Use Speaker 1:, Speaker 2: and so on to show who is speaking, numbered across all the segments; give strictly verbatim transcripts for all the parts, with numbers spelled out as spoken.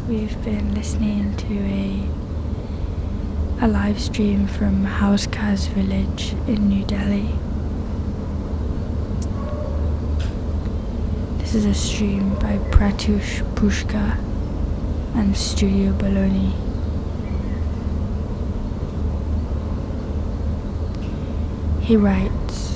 Speaker 1: We've been listening to a a live stream from Hauskaz village in New Delhi. This is a stream by Pratush Pushkar and Studio Baloney. He writes,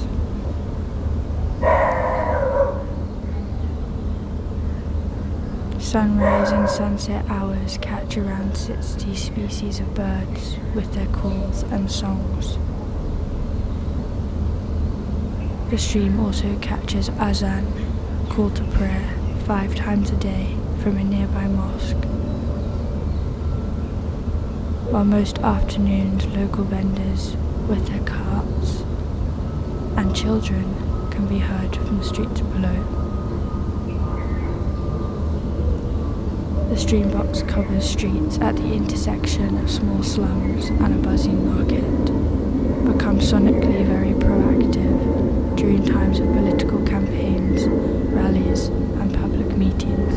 Speaker 1: sunrise and sunset hours catch around sixty species of birds with their calls and songs. The stream also catches azan, call to prayer, five times a day from a nearby mosque. While most afternoons local vendors with their carts and children can be heard from the streets below. The streambox covers streets at the intersection of small slums and a buzzing market, becomes sonically very proactive during times of political campaigns, rallies and public meetings.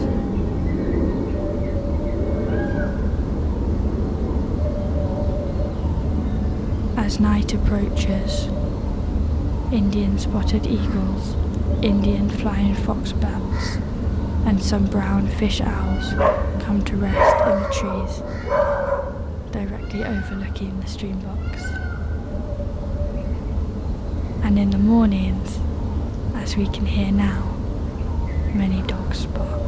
Speaker 1: As night approaches, Indian spotted eagles, Indian flying foxbats, and some brown fish owls come to rest in the trees, directly overlooking the streambox. And in the mornings, as we can hear now, many dogs bark.